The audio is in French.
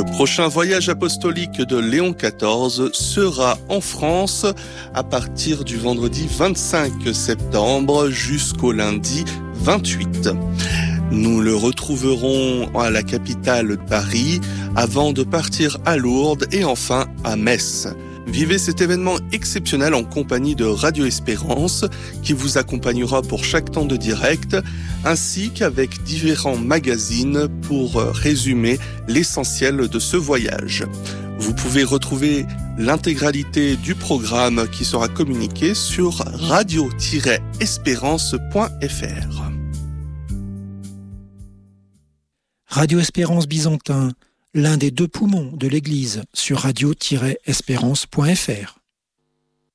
Le prochain voyage apostolique de Léon XIV sera en France à partir du vendredi 25 septembre jusqu'au lundi 28. Nous le retrouverons à la capitale Paris avant de partir à Lourdes et enfin à Metz. Vivez cet événement exceptionnel en compagnie de Radio Espérance qui vous accompagnera pour chaque temps de direct ainsi qu'avec différents magazines pour résumer l'essentiel de ce voyage. Vous pouvez retrouver l'intégralité du programme qui sera communiqué sur radio-espérance.fr. Radio Espérance Byzantin, l'un des deux poumons de l'Église, sur radio-espérance.fr.